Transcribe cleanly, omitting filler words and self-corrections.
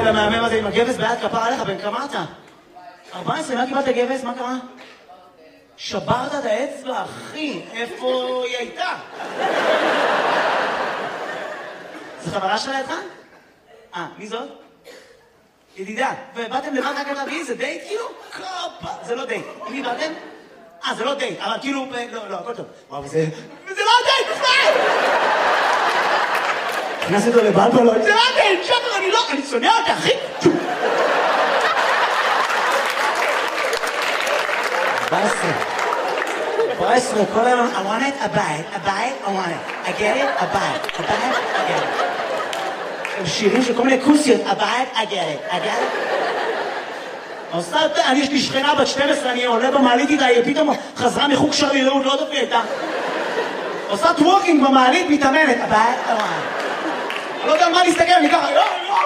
של המאמם הזה עם הגבס ביד כפר עליך, בן כמה אתה? 14, מה קיבלת גבס? מה קרה? שברת את האצבע, אחי, איפה היא הייתה? זו חברה שלה איתך? מי זאת? ידידה, ובאתם לבד רק על להביא, זה דייט כאילו? זה לא דייט. עם מי באתם? זה לא דייט, אבל כאילו, לא, הכל טוב. וואו, וזה לא דייט, בכלל! נכנס אותו לבלבלות, זה לא דייט, שחר, אני שונא אותה, אחי! 14, כל היום, I want it, I buy it, I want it. I get it, I buy it, I get it. שירים של כל מיני כוסיות, I buy it, I get it. אני יש לי שכנה בת 12, אני עולה במעלית איתה, היא פתאום חזרה מחוג שרירות, לא יודעת לי הייתה. עושה טוורקינג במעלית, מתאמנת, I buy it, I want it. אני לא יודע מה להסתכל, אני ככה,